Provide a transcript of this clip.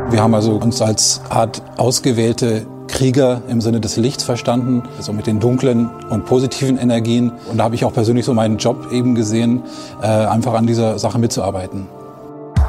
Wir haben also uns als Art ausgewählte Krieger im Sinne des Lichts verstanden, also mit den dunklen und positiven Energien. Und da habe ich auch persönlich so meinen Job eben gesehen, einfach an dieser Sache mitzuarbeiten.